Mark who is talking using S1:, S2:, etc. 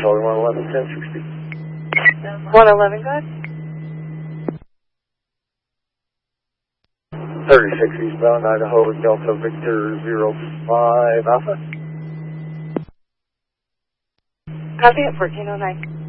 S1: Charlie 111, 1060.
S2: 111, good.
S1: 36 eastbound Idaho, Delta Victor 05 Alpha.
S2: Copy at 1409.